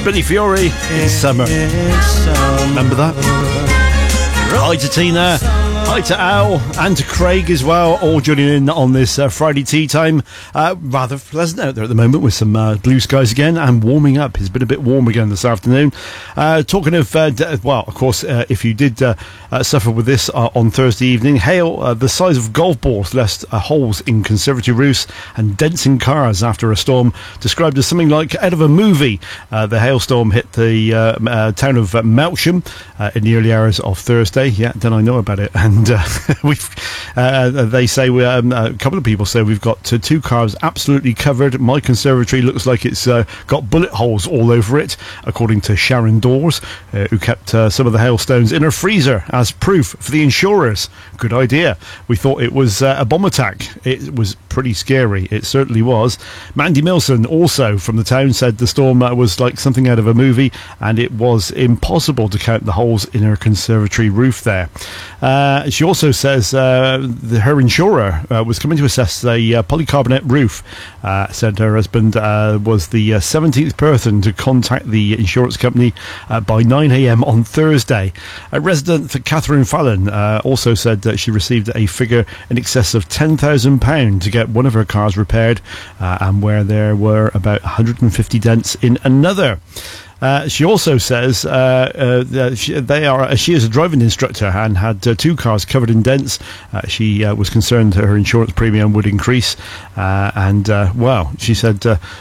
Billy Fury in summer. Remember that? Hi to Tina, hi to Al, and to Craig as well, all joining in on this Friday tea time. Rather pleasant out there at the moment with some blue skies again and warming up. It's been a bit warm again this afternoon. Talking of, well, of course, if you did suffer with this on Thursday evening, hail the size of golf balls left holes in conservatory roofs and dents in cars after a storm described as something like out of a movie. The hailstorm hit the town of Melksham in the early hours of Thursday. Yeah, then I know about it. And they say, a couple of people say we've got two cars absolutely covered. My conservatory looks like it's got bullet holes all over it, according to Sharon Dawes, who kept some of the hailstones in her freezer as proof for the insurers. Good idea. We thought it was a bomb attack. It was pretty scary. It certainly was. Mandy Milson, also from the town, said the storm was like something out of a movie, and it was impossible to count the holes in her conservatory roof there. She also says her insurer was coming to assess the polycarbonate roof. Said her husband was the 17th person to contact the insurance company by 9 a.m. on Thursday. A resident, Catherine Fallon, also said that she received a figure in excess of £10,000 to get one of her cars repaired, and where there were about 150 dents in another. She also says she is a driving instructor and had two cars covered in dents. She was concerned her insurance premium would increase, and well, she said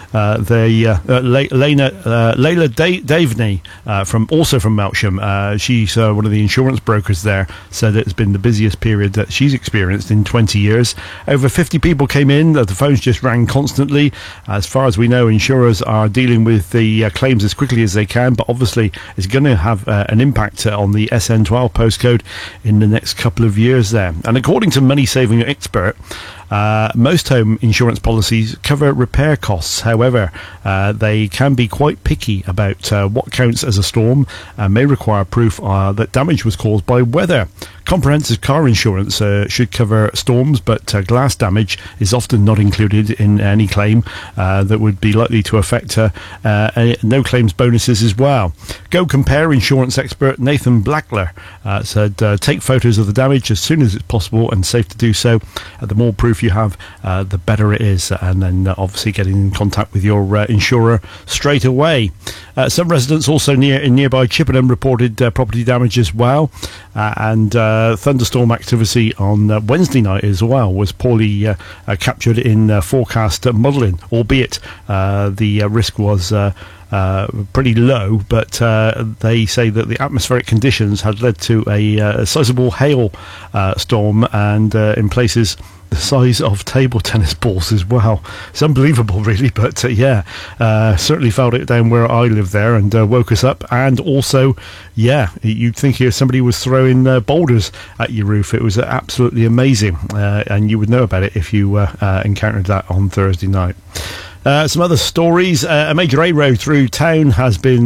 Layla Daveney from Melksham, she's one of the insurance brokers there, said it's been the busiest period that she's experienced in 20 years. Over 50 people came in. The phones just rang constantly. As far as we know, insurers are dealing with the claims as quickly as they can, but obviously it's going to have an impact on the SN12 postcode in the next couple of years there. And according to Money Saving Expert, most home insurance policies cover repair costs. However, they can be quite picky about what counts as a storm and may require proof that damage was caused by weather. Comprehensive car insurance should cover storms, but glass damage is often not included in any claim that would be likely to affect no claims bonuses as well. Go Compare insurance expert Nathan Blackler said take photos of the damage as soon as it's possible and safe to do so. The more proof you have, the better it is, and then obviously getting in contact with your insurer straight away. Some residents also in nearby Chippenham reported property damage as well, and thunderstorm activity on Wednesday night as well was poorly captured in forecast modelling, albeit the risk was pretty low, but they say that the atmospheric conditions had led to a sizable hail storm, and in places the size of table tennis balls as well. It's unbelievable, really, but certainly felt it down where I live there, and woke us up. And also, you'd think here somebody was throwing boulders at your roof. It was absolutely amazing, and you would know about it if you encountered that on Thursday night. Some other stories. A major A road through town has been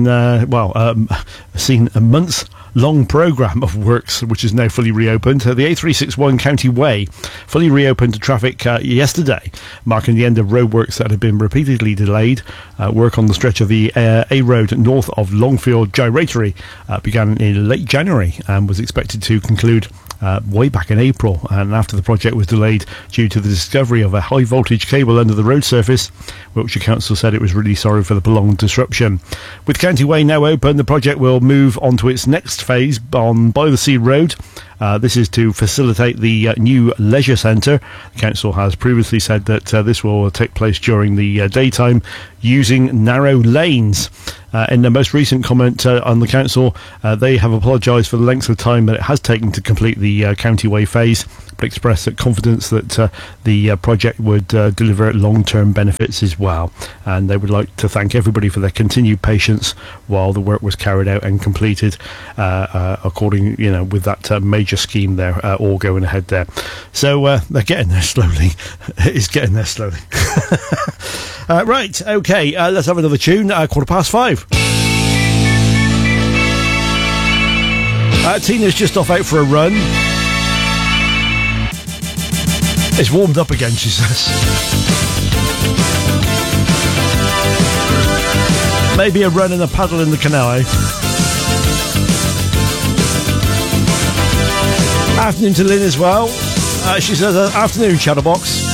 seen a months-long programme of works, which is now fully reopened. The A361 County Way fully reopened to traffic yesterday, marking the end of roadworks that had been repeatedly delayed. Work on the stretch of the A road north of Longfield Gyratory began in late January and was expected to conclude way back in April, and after the project was delayed due to the discovery of a high voltage cable under the road surface, Wiltshire Council said it was really sorry for the prolonged disruption. With County Way now open, the project will move on to its next phase on By the Sea Road. This is to facilitate the new leisure centre. The council has previously said that this will take place during the daytime using narrow lanes. In their most recent comment on the council, they have apologised for the length of time that it has taken to complete the County Way phase, but expressed confidence that the project would deliver long-term benefits as well. And they would like to thank everybody for their continued patience while the work was carried out and completed according, with that major scheme there, all going ahead there. So they're getting there slowly. It's getting there slowly. Right, okay, let's have another tune. 5:15. Tina's just off out for a run. It's warmed up again, she says. Maybe a run and a paddle in the canal, eh? Afternoon to Lynn as well. She says, afternoon, Chatterbox.